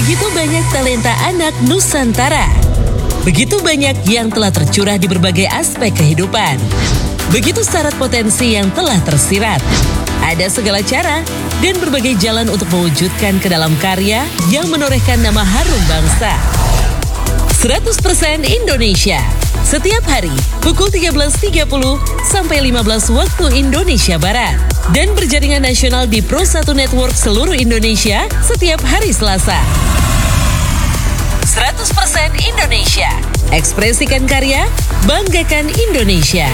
Begitu banyak talenta anak Nusantara. Begitu banyak yang telah tercurah di berbagai aspek kehidupan. Begitu syarat potensi yang telah tersirat. Ada segala cara dan berbagai jalan untuk mewujudkan ke dalam karya yang menorehkan nama harum bangsa. 100% Indonesia. Setiap hari pukul 13.30 sampai 15 waktu Indonesia Barat. Dan berjaringan nasional di Pro 1 Network seluruh Indonesia setiap hari Selasa. 100% Indonesia. Ekspresikan karya, banggakan Indonesia.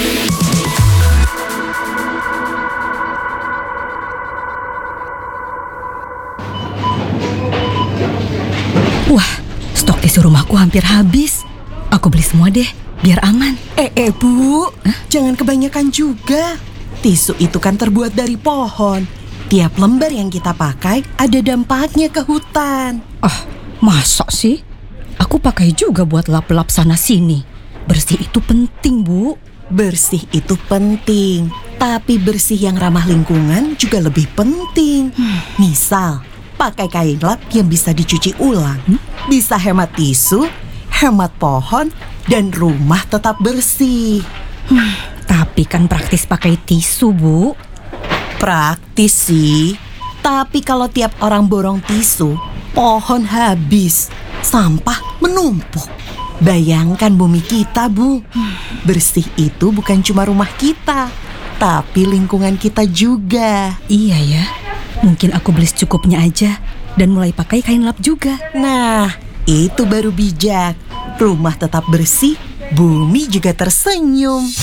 Wah, stok tisu rumahku hampir habis. Aku beli semua deh, biar aman. Bu, jangan kebanyakan juga. Tisu itu kan terbuat dari pohon. Tiap lembar yang kita pakai ada dampaknya ke hutan. Ah, masa sih? Aku pakai juga buat lap-lap sana-sini. Bersih itu penting, Bu. Bersih itu penting, tapi bersih yang ramah lingkungan juga lebih penting. Misal, pakai kain lap yang bisa dicuci ulang. Bisa hemat tisu, hemat pohon, dan rumah tetap bersih. Tapi kan praktis pakai tisu, Bu. Praktis sih, tapi kalau tiap orang borong tisu, pohon habis, sampah menumpuk. Bayangkan bumi kita, Bu. Bersih itu bukan cuma rumah kita, tapi lingkungan kita juga. Iya ya, mungkin aku beli secukupnya aja dan mulai pakai kain lap juga. Nah, itu baru bijak. Rumah tetap bersih, bumi juga tersenyum.